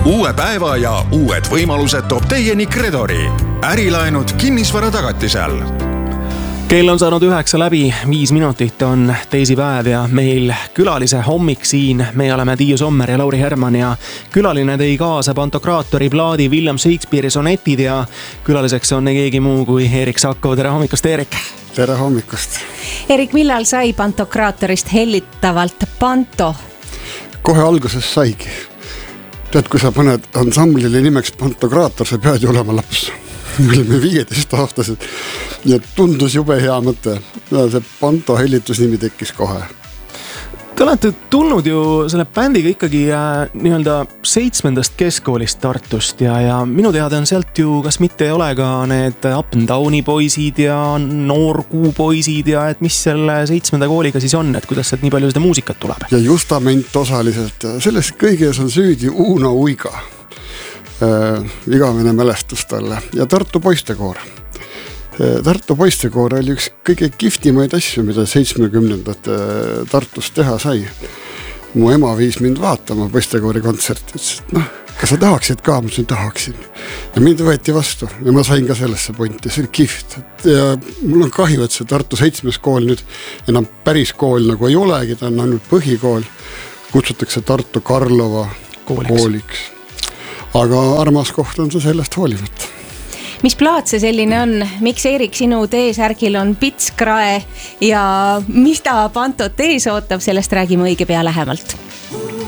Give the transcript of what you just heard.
Uue päeva ja uued võimalused toob teieni Credori. Ärilaenud kinnisvara tagatisel. Kell on saanud 9 läbi, 5 minutit on teisipäev ja meil külalise hommik siin. Me oleme Tiiu Sommer ja Lauri Herman ja külaline tõi kaasa Pantokraatori plaadi William Shakespeare'i sonetid ja külaliseks on keegi muu kui Erik Saku. Tere hommikust, Erik! Tere hommikust! Erik, millal sai Pantokraatorist hellitavalt Panto? Kohe alguses saigi. Tead, kui sa paned ansamblile nimeks Pantokraator, sa pead ju olema laps. Me olime 15-aastased ja tundus jube hea mõte. See Panto hellitusnimi tekkis kohe. Te olete tulnud ju selle bändiga ikkagi nii-öelda 7. keskkoolist Tartust ja minu teada on sealt ju, kas mitte ei ole ka need Up and Downi poisid ja Noorkuu poisid ja et mis selle 7. kooliga siis on, et kuidas sealt nii palju seda muusikat tuleb? Ja Justament osaliselt. Selles kõiges on süüdi Uno Uiga. Igavene mälestus talle ja Tartu poistekoor. Tartu poistekoor oli üks kõige kihvtimaid asju, mida 70-ndate Tartus teha sai. Mu ema viis mind vaatama poistekoori kontserti, ütles, et kas sa tahaksid ka? Ma tahaksin. Ja mind võeti vastu ja ma sain ka sellesse pointi, see oli kihvt. Ja mul on kahju, et see Tartu 7. kool nüüd enam päris kool nagu ei olegi, ta on ainult põhikool. Kutsutakse Tartu Karlova kooliks. Aga armas koht on see sellest hoolimata. Mis plaat see selline on? Miks, Erik, sinu T-särgil on pitskrae ja mis ta Pantot ees ootab, sellest räägime õige pea lähemalt.